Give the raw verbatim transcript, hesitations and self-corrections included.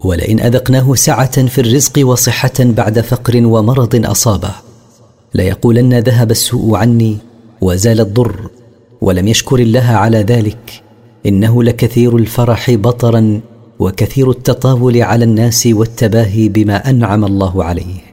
ولئن أذقناه سعة في الرزق وصحة بعد فقر ومرض أصابه ليقولن ذهب السوء عني وزال الضر، ولم يشكر الله على ذلك. إنه لكثير الفرح بطرا وكثير التطاول على الناس والتباهي بما أنعم الله عليه.